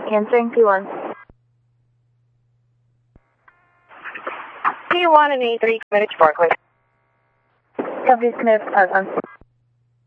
Answering P1. P1 and A3 committed to Barclays. Copy, Smith.